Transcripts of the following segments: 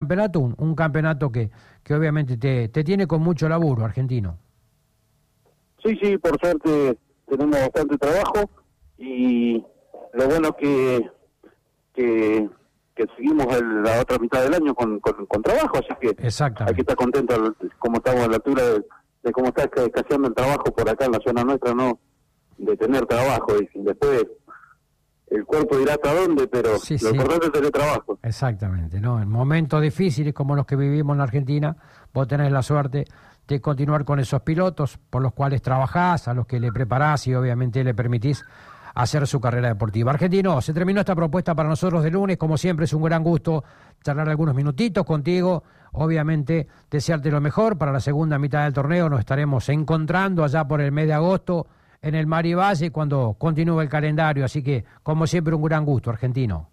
campeonato, un campeonato que obviamente te tiene con mucho laburo, Argentino. Sí, por suerte tenemos bastante trabajo y lo bueno que seguimos la otra mitad del año con trabajo, así que hay que estar contento como estamos a la altura de cómo está escaseando el trabajo por acá en la zona nuestra, ¿no? De tener trabajo y después el cuerpo dirá hasta dónde, pero lo importante es tener trabajo. Exactamente, ¿no? En momentos difíciles como los que vivimos en la Argentina, vos tenés la suerte de continuar con esos pilotos por los cuales trabajás, a los que le preparás y obviamente le permitís hacer su carrera deportiva. Argentino, se terminó esta propuesta para nosotros de lunes. Como siempre, es un gran gusto charlar algunos minutitos contigo. Obviamente, desearte lo mejor para la segunda mitad del torneo. Nos estaremos encontrando allá por el mes de agosto en el Mari Valle cuando continúe el calendario. Así que, como siempre, un gran gusto, Argentino.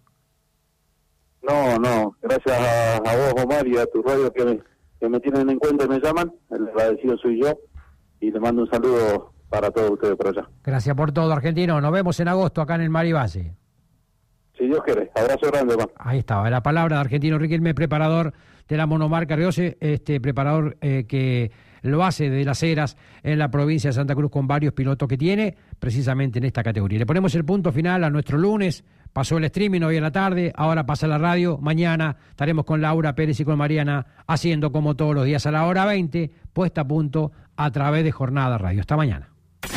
No, gracias a vos, Omar, y a tu radio que me tienen en cuenta y me llaman. El agradecido soy yo y le mando un saludo para todos ustedes por allá. Gracias por todo, Argentino. Nos vemos en agosto acá en el Mari Valle. Si Dios quiere. Abrazo grande, hermano. Ahí estaba la palabra de Argentino Riquelme, preparador de la monomarca Riose, preparador que lo hace de Las Heras en la provincia de Santa Cruz con varios pilotos que tiene precisamente en esta categoría. Le ponemos el punto final a nuestro lunes. Pasó el streaming hoy en la tarde, ahora pasa la radio. Mañana estaremos con Laura Pérez y con Mariana haciendo como todos los días a la hora 20, puesta a punto a través de Jornada Radio. Hasta mañana.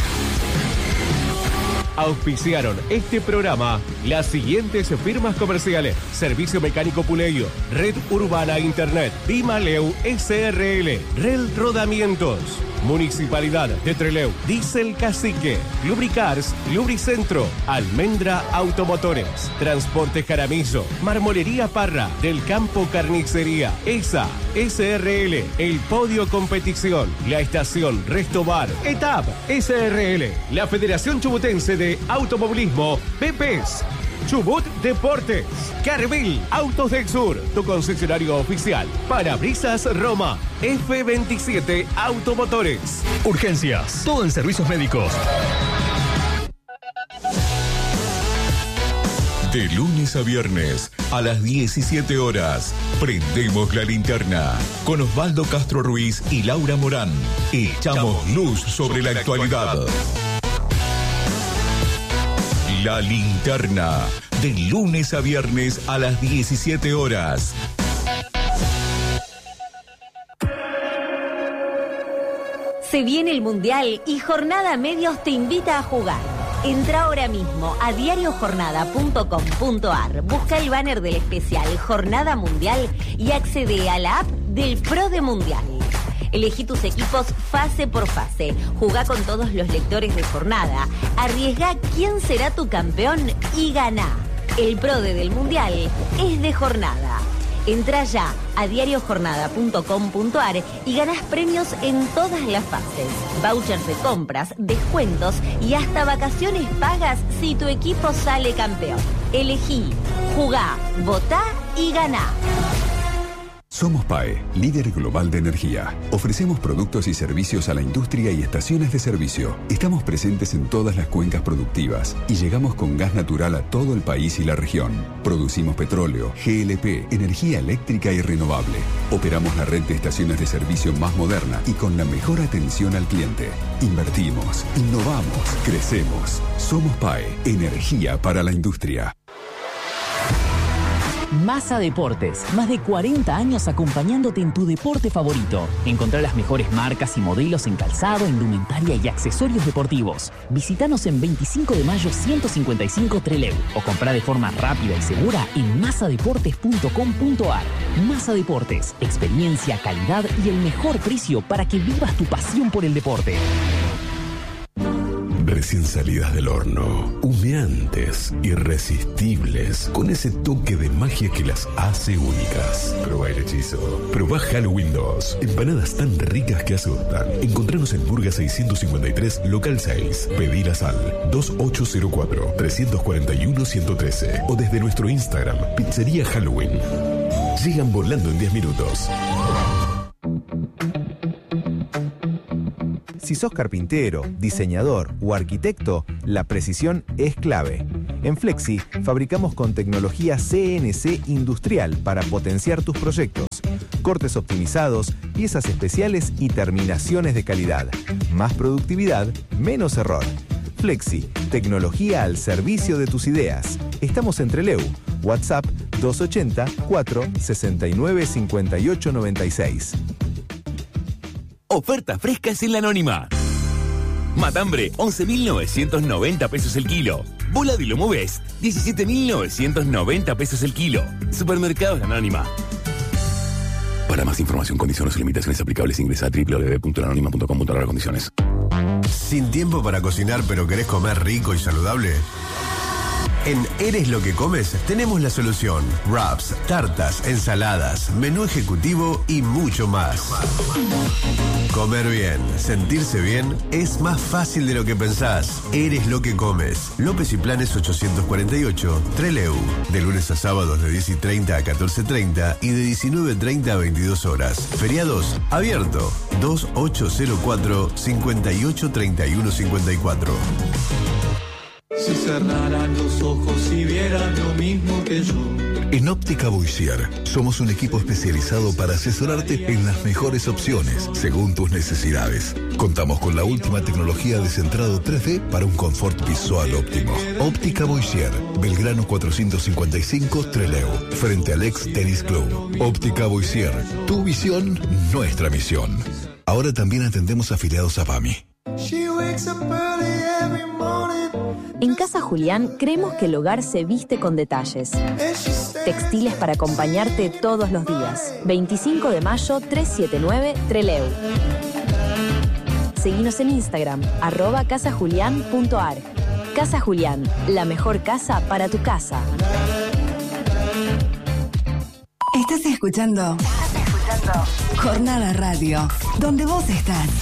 Auspiciaron este programa las siguientes firmas comerciales: Servicio Mecánico Puleyo, Red Urbana Internet, Dimaleu SRL, Rel Rodamientos, Municipalidad de Trelew, Diesel Cacique, Lubricars, Lubricentro, Almendra Automotores, Transporte Jaramillo, Marmolería Parra, Del Campo Carnicería, ESA, SRL, El Podio Competición, La Estación Restobar, ETAP, SRL, la Federación Chubutense de Automovilismo, PEPES, Chubut Deportes, Carvil Autos del Sur, tu concesionario oficial, Parabrisas Roma, F27 Automotores. Urgencias, todo en servicios médicos. De lunes a viernes, a las 17 horas, prendemos la linterna con Osvaldo Castro Ruiz y Laura Morán. Echamos luz sobre la actualidad. La linterna, de lunes a viernes a las 17 horas. Se viene el Mundial y Jornada Medios te invita a jugar. Entra ahora mismo a diariojornada.com.ar, busca el banner del especial Jornada Mundial y accede a la app del Pro de Mundial. Elegí tus equipos fase por fase, jugá con todos los lectores de Jornada, arriesgá quién será tu campeón y ganá. El Pro del Mundial es de Jornada. Entrá ya a diariojornada.com.ar y ganás premios en todas las fases. Vouchers de compras, descuentos y hasta vacaciones pagas si tu equipo sale campeón. Elegí, jugá, votá y ganá. Somos PAE, líder global de energía. Ofrecemos productos y servicios a la industria y estaciones de servicio. Estamos presentes en todas las cuencas productivas y llegamos con gas natural a todo el país y la región. Producimos petróleo, GLP, energía eléctrica y renovable. Operamos la red de estaciones de servicio más moderna y con la mejor atención al cliente. Invertimos, innovamos, crecemos. Somos PAE, energía para la industria. Massa Deportes, más de 40 años acompañándote en tu deporte favorito. Encontrá las mejores marcas y modelos en calzado, indumentaria y accesorios deportivos. Visítanos en 25 de mayo 155 Trelew o comprá de forma rápida y segura en massadeportes.com.ar. Massa Deportes, experiencia, calidad y el mejor precio para que vivas tu pasión por el deporte. Recién salidas del horno, humeantes, irresistibles, con ese toque de magia que las hace únicas. Probá el hechizo. Probá Halloween 2. Empanadas tan ricas que asustan. Encontranos en Burga 653, local 6. Pedilas al 2804-341-113 o desde nuestro Instagram, Pizzería Halloween. Llegan volando en 10 minutos. Si sos carpintero, diseñador o arquitecto, la precisión es clave. En Flexi fabricamos con tecnología CNC industrial para potenciar tus proyectos. Cortes optimizados, piezas especiales y terminaciones de calidad. Más productividad, menos error. Flexi, tecnología al servicio de tus ideas. Estamos en Trelew. WhatsApp 280 4 69 58 96. Ofertas frescas en La Anónima. Matambre, 11.990 pesos el kilo. Bola de lomo Best, 17.990 pesos el kilo. Supermercados La Anónima. Para más información, condiciones y limitaciones aplicables, ingresa a www.lanonima.com.ar. Condiciones. ¿Sin tiempo para cocinar pero querés comer rico y saludable? En Eres lo que comes tenemos la solución. Wraps, tartas, ensaladas, menú ejecutivo y mucho más. Comer bien, sentirse bien es más fácil de lo que pensás. Eres lo que comes. López y Planes 848, Trelew. De lunes a sábados de 10:30 a 14:30 y de 19:30 a 22 horas. Feriados, abierto. 2804-583154. Si cerraran los ojos y vieran lo mismo que yo. En Óptica Boissier somos un equipo especializado para asesorarte en las mejores opciones según tus necesidades. Contamos con la última tecnología de centrado 3D para un confort visual óptimo. Óptica Boissier, Belgrano 455 Trelew, frente al ex Tennis Club. Óptica Boissier, tu visión, nuestra misión. Ahora también atendemos afiliados a PAMI. En Casa Julián creemos que el hogar se viste con detalles. Textiles para acompañarte todos los días. 25 de mayo 379 Trelew. Seguinos en Instagram, @casajulián.ar. Casa Julián, la mejor casa para tu casa. Estás escuchando Jornada Radio, donde vos estás.